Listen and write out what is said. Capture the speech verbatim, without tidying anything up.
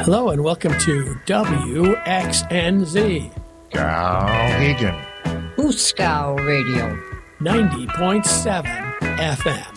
Hello and welcome to W X N Z. Skowhegan. Ooskow Radio. ninety point seven F M.